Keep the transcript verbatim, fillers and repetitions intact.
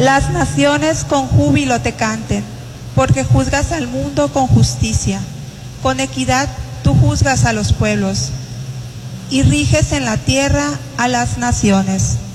Las naciones con júbilo te canten, porque juzgas al mundo con justicia. Con equidad tú juzgas a los pueblos y riges en la tierra a las naciones.